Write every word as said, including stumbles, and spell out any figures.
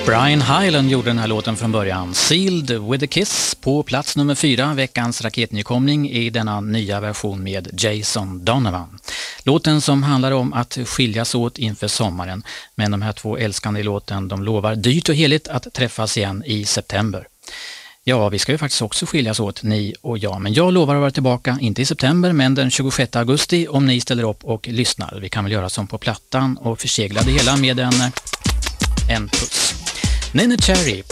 Brian Hyland gjorde den här låten från början. Sealed with a Kiss på plats nummer fyra, veckans raketnykomling i denna nya version med Jason Donovan. Låten som handlar om att skiljas åt inför sommaren, men de här två älskande i låten, de lovar dyrt och heligt att träffas igen i september. Ja, vi ska ju faktiskt också skiljas åt, ni och jag, men jag lovar att vara tillbaka, inte i september, men den tjugosjätte augusti om ni ställer upp och lyssnar. Vi kan väl göra som på plattan och försegla det hela med en, en puss. Neneh Cherry